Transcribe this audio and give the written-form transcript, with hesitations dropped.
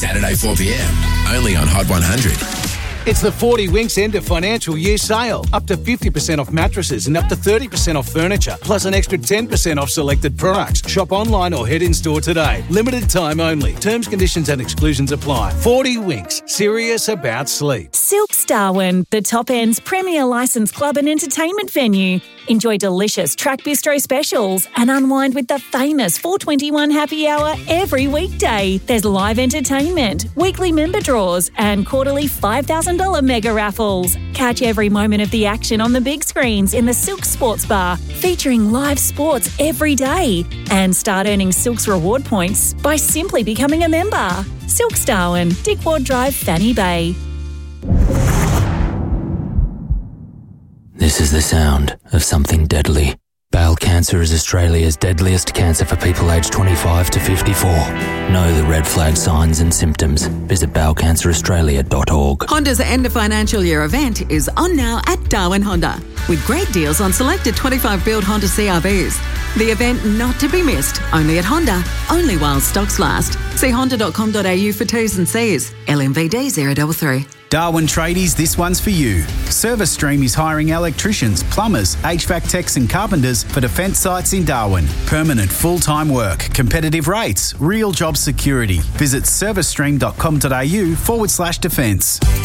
Saturday 4pm, only on Hot 100. It's the 40 Winks end of financial year sale. Up to 50% off mattresses and up to 30% off furniture, plus an extra 10% off selected products. Shop online or head in store today. Limited time only. Terms, conditions and exclusions apply. 40 Winks. Serious about sleep. Silks Darwin, the top end's premier licensed club and entertainment venue. Enjoy delicious track bistro specials and unwind with the famous 421 happy hour every weekday. There's live entertainment, weekly member draws and quarterly $5,000 mega raffles. Catch every moment of the action on the big screens in the Silks Sports Bar, featuring live sports every day. And start earning Silks reward points by simply becoming a member. Silks Darwin, Dick Ward Drive, Fanny Bay. This is the sound of something deadly. Bowel cancer is Australia's deadliest cancer for people aged 25 to 54. Know the red flag signs and symptoms. Visit bowelcanceraustralia.org. Honda's end of financial year event is on now at Darwin Honda, with great deals on selected 25-build Honda CRVs. The event not to be missed, only at Honda, only while stocks last. See honda.com.au for T's and C's. LMVD 033. Darwin Tradies, this one's for you. Service Stream is hiring electricians, plumbers, HVAC techs and carpenters for defence sites in Darwin. Permanent full-time work, competitive rates, real job security. Visit servicestream.com.au/defence.